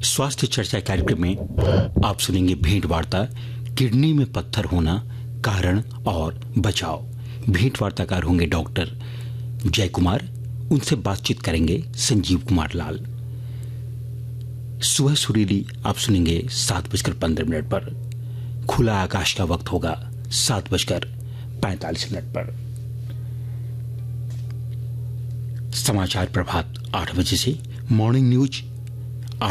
स्वास्थ्य चर्चा कार्यक्रम में आप सुनेंगे भेंट वार्ता, किडनी में पत्थर होना, कारण और बचाव। भेंट वार्ताकार होंगे डॉक्टर जय कुमार, उनसे बातचीत करेंगे संजीव कुमार लाल। सुबह सुरीली आप सुनेंगे 7:15 पर। खुला आकाश का वक्त होगा 7:45 पर। समाचार प्रभात 8 बजे से, मॉर्निंग न्यूज